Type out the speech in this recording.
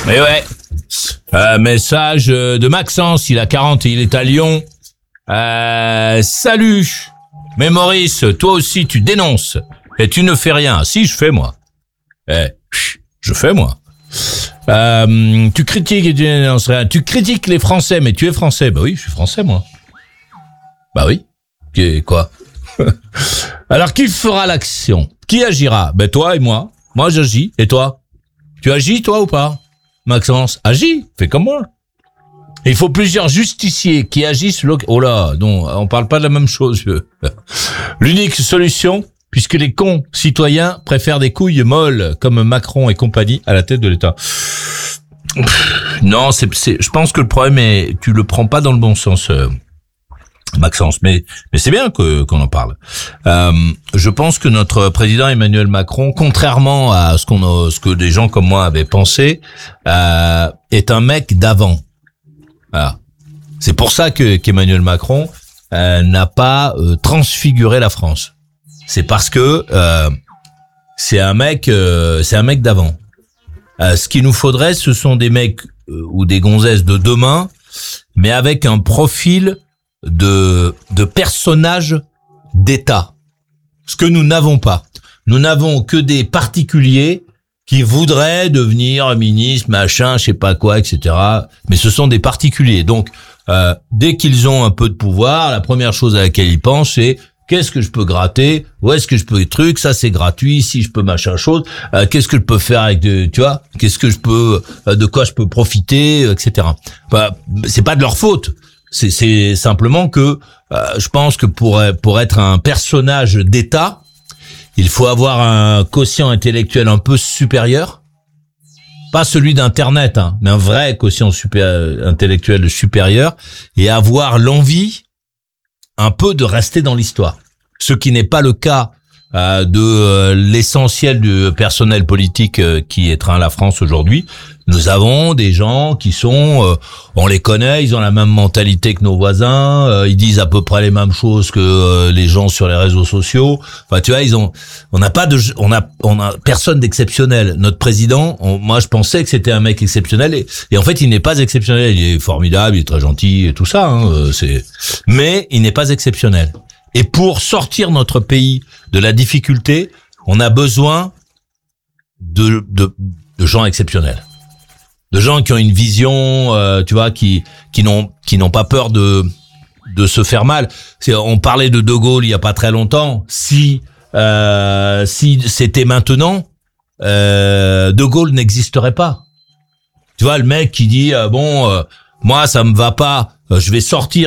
Mais ouais. Message de Maxence, il a 40 et il est à Lyon. Salut. Mais Maurice, toi aussi tu dénonces. Et tu ne fais rien. Si, je fais moi. Je fais moi. Tu critiques et tu dénonces rien. Tu critiques les Français, mais tu es français. Bah oui, je suis français moi. Bah oui. Quoi? Alors qui fera l'action? Qui agira? Ben toi et moi. Moi j'agis. Et toi? Tu agis toi ou pas? Maxence, agis. Fais comme moi. Il faut plusieurs justiciers qui agissent. Oh là, non, on parle pas de la même chose. L'unique solution, puisque les cons citoyens préfèrent des couilles molles comme Macron et compagnie à la tête de l'État. Non, je pense que le problème est, tu le prends pas dans le bon sens, Maxence, mais c'est bien qu'on en parle. Je pense que notre président Emmanuel Macron, contrairement à ce que des gens comme moi avaient pensé, est un mec d'avant. Voilà. C'est pour ça qu'Emmanuel Macron n'a pas transfiguré la France. C'est parce que c'est un mec d'avant. Ce qu'il nous faudrait, ce sont des mecs ou des gonzesses de demain, mais avec un profil de personnages d'État. Ce que nous n'avons pas. Nous n'avons que des particuliers qui voudraient devenir ministre, machin, je sais pas quoi, etc. Mais ce sont des particuliers. Donc, dès qu'ils ont un peu de pouvoir, la première chose à laquelle ils pensent, c'est qu'est-ce que je peux gratter, où est-ce que je peux truc, ça c'est gratuit, si je peux machin chose, qu'est-ce que je peux faire avec tu vois, qu'est-ce que je peux, de quoi je peux profiter, etc. Bah, c'est pas de leur faute. C'est simplement que je pense que pour être un personnage d'État, il faut avoir un quotient intellectuel un peu supérieur, pas celui d'Internet, hein, mais un vrai quotient intellectuel supérieur, et avoir l'envie un peu de rester dans l'histoire. Ce qui n'est pas le cas de l'essentiel du personnel politique qui étreint la France aujourd'hui. Nous avons des gens qui sont, on les connaît, ils ont la même mentalité que nos voisins, ils disent à peu près les mêmes choses que les gens sur les réseaux sociaux. Enfin, tu vois, on a personne d'exceptionnel. Notre président, moi je pensais que c'était un mec exceptionnel et en fait il n'est pas exceptionnel. Il est formidable, il est très gentil et tout ça, hein, mais il n'est pas exceptionnel. Et pour sortir notre pays de la difficulté, on a besoin de gens exceptionnels. De gens qui ont une vision, tu vois, qui n'ont pas peur de se faire mal. On parlait de Gaulle il y a pas très longtemps. Si c'était maintenant, De Gaulle n'existerait pas. Tu vois, le mec qui dit moi ça me va pas, je vais sortir